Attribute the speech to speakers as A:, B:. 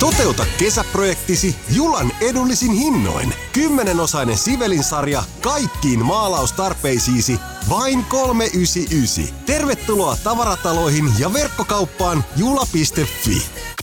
A: Toteuta kesäprojektisi Julan edullisin hinnoin. 10-osainen Sivelin-sarja kaikkiin maalaustarpeisiisi vain 399. Tervetuloa tavarataloihin ja verkkokauppaan jula.fi.